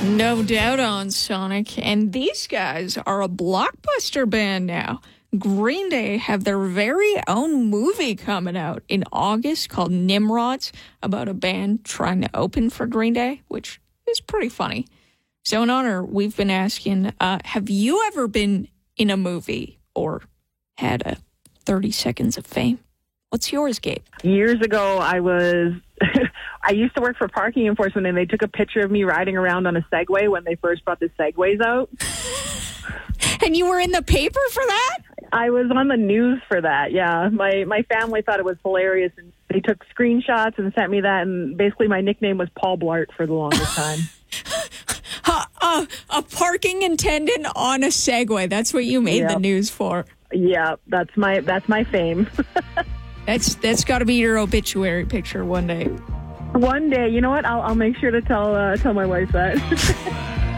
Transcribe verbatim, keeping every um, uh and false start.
No doubt on Sonic. And these guys are a blockbuster band now. Green Day have their very own movie coming out in August called Nimrods, about a band trying to open for Green Day, which is pretty funny. So in honor, we've been asking, uh, have you ever been in a movie or had a thirty seconds of fame? What's yours, Gabe? Years ago, I was... I used to work for parking enforcement, and they took a picture of me riding around on a Segway when they first brought the Segways out. And you were in the paper for that? I was on the news for that, yeah. My my family thought it was hilarious, and they took screenshots and sent me that, and basically my nickname was Paul Blart for the longest time. uh, uh, a parking attendant on a Segway. That's what you made Yep. the news for. Yeah, that's my that's my fame. That's that's got to be your obituary picture one day. One day, you know what? I'll I'll make sure to tell uh, tell my wife that.